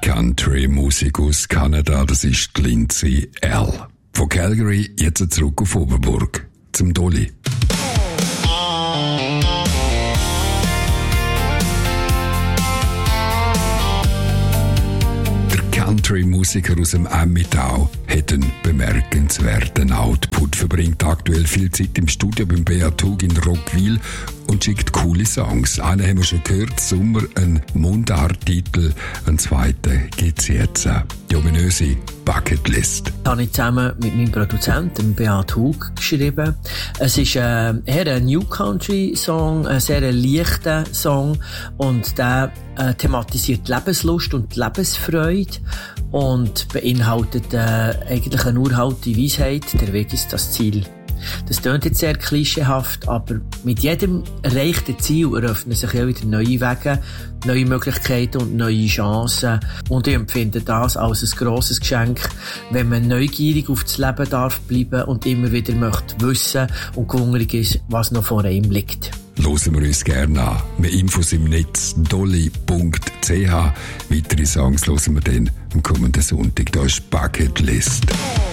Country-Musik aus Kanada, das ist Lindsay L. Von Calgary jetzt zurück auf Oberburg, zum Dolly. Country-Musiker aus dem Emmental hat einen bemerkenswerten Output, verbringt aktuell viel Zeit im Studio beim Beat Hug in Roggwil und schickt coole Songs. Einen haben wir schon gehört, Sommer, ein Mundarttitel, einen zweiten gibt's jetzt. Die ominöse Bucketlist. Das habe ich zusammen mit meinem Produzenten, Beat Hug, geschrieben. Es ist eher ein New Country Song, ein sehr leichter Song und der thematisiert Lebenslust und Lebensfreude und beinhaltet eigentlich eine uralte Weisheit, der Weg ist das Ziel. Das klingt jetzt sehr klischeehaft, aber mit jedem erreichten Ziel eröffnen sich ja wieder neue Wege, neue Möglichkeiten und neue Chancen. Und ich empfinde das als ein grosses Geschenk, wenn man neugierig auf das Leben darf bleiben und immer wieder möchte wissen und hungrig ist, was noch vor einem liegt. Hören wir uns gerne an. Mehr Infos im Netz dolly.ch. Weitere Songs hören wir dann am kommenden Sonntag. Da ist Bucketlist.